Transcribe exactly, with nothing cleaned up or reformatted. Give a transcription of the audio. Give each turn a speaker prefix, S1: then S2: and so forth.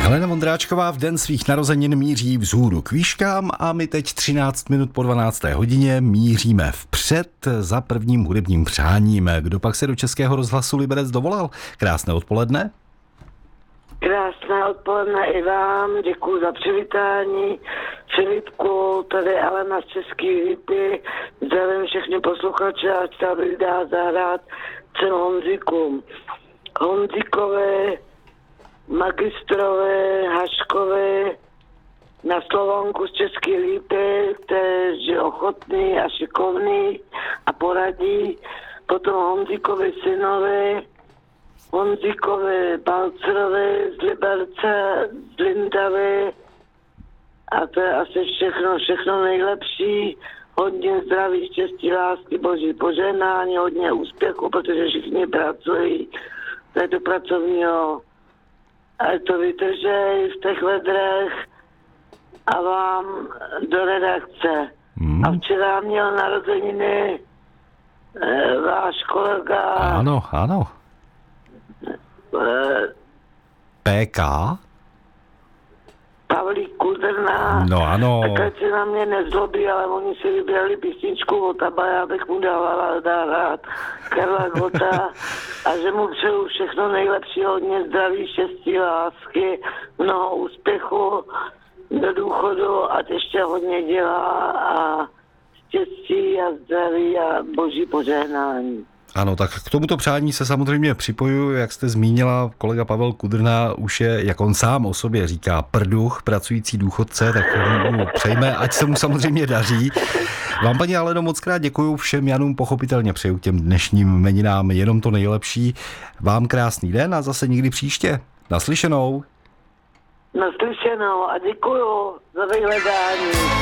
S1: Helena Vondráčková v den svých narozenin míří vzhůru k výškám a my teď třináct minut po dvanácté hodině míříme vpřed za prvním hudebním přáním. Kdo pak se do Českého rozhlasu Liberec dovolal? Krásné odpoledne.
S2: Krásné odpoledne i vám, děkuji za přivítání. Filipku, tady Alena z Český Lípy, zdravím všechny posluchače a chtěla bych dát zahrát cenu Honzíkům. Honzíkové, Magistrové, Haškové, na Slovánku z Český Lípy, kteří je ochotný a šikovný a poradí. Potom Honzíkové synové, Honzíkové, Balcerové, z Liberce, z Lindavy a to je asi všechno, všechno nejlepší. Hodně zdraví, štěstí, lásky, boží požehnání, hodně úspěchu, protože všichni pracují do pracovního a to vydržej v těch vedrech a vám do redakce. Hmm. A včera měl narozeniny e, váš kolega.
S1: Ano, ano.
S2: E,
S1: P K?
S2: Pavlík Kudrna.
S1: No ano.
S2: Tak ať se na mě nezlobí, ale oni si vybrali písničku od Abba, já bych mu dala rád Karla Gotta a že mu přeju všechno nejlepší, hodně zdraví, štěstí, lásky, mnoho úspěchu do důchodu, ať ještě hodně dělá a štěstí a zdraví a boží požehnání.
S1: Ano, tak k tomuto přání se samozřejmě připojuji, jak jste zmínila, kolega Pavel Kudrna už je, jak on sám o sobě říká, prduch, pracující důchodce, tak mu přejme, ať se mu samozřejmě daří. Vám, paní Aleno, moc krát děkuju, všem Janům pochopitelně přeju těm dnešním jmeninám jenom to nejlepší. Vám krásný den a zase někdy příště. Naslyšenou.
S2: Naslyšenou a děkuju za vyhledání.